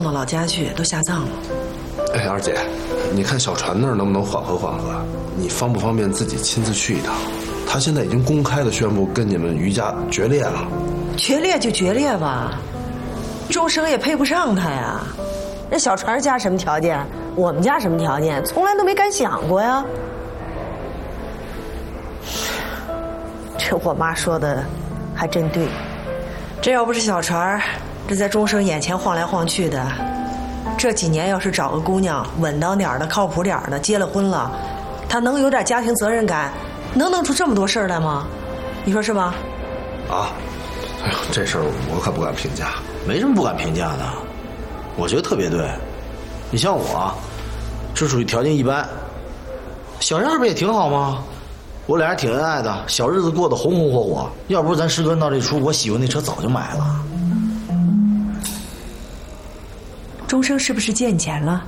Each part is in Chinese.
到老家去，都下葬了。 哎，二姐，你看小船那儿能不能缓和缓和？你方不方便自己亲自去一趟？他现在已经公开的宣布跟你们于家决裂了。 决裂就决裂吧，钟生也配不上他呀。那小船家什么条件，我们家什么条件，从来都没敢想过呀。这我妈说的还真对，这要不是小船这在钟生眼前晃来晃去的，这几年要是找个姑娘稳当点的、靠谱点的，结了婚了，他能有点家庭责任感，能弄出这么多事儿来吗？你说是吗？ 啊，哎呦，这事儿我可不敢评价。 没什么不敢评价的，我觉得特别对。你像我，是属于条件一般，小样不也挺好吗？我俩人挺恩爱的，小日子过得红红火火。要不是咱师哥闹这出，我喜欢那车早就买了。 钟生是不是借你钱了？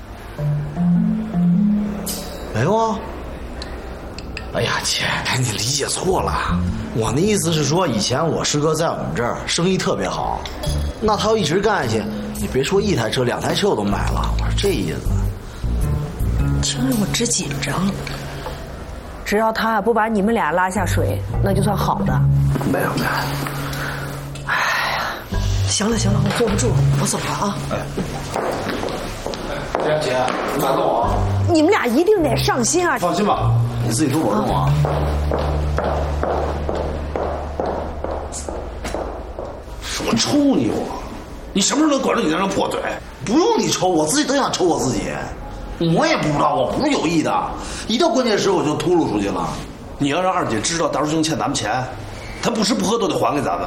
没有啊。哎呀，姐，你理解错了。我那意思是说，以前我师哥在我们这儿生意特别好，那他要一直干下去，你别说一台车、2台车我都买了。我是这意思。 听着我直紧张。只要他不把你们俩拉下水，那就算好的。 没有。 哎呀，行了，我坐不住，我走了啊。 哎，姐，你打动我。 你们俩一定得上心啊！ 放心吧，你自己多保重啊。 我抽你你什么时候能管住你那张破嘴？ 不用你抽，我自己都想抽我自己。我也不知道，我不是有意的，一到关键时候我就秃噜出去了。 你要让二姐知道大叔兄欠咱们钱，他不吃不喝都得还给咱们。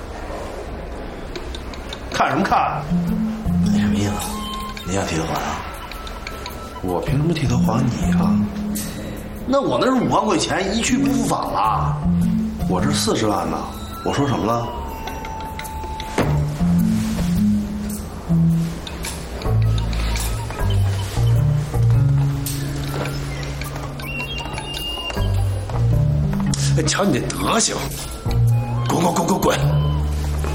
看什么看？ 你什么意思？你想替他还啊？ 我凭什么替他还你啊？ 那我那是5万块钱，一去不复返了。 我这40万呢，我说什么了？ 瞧你这德行，滚！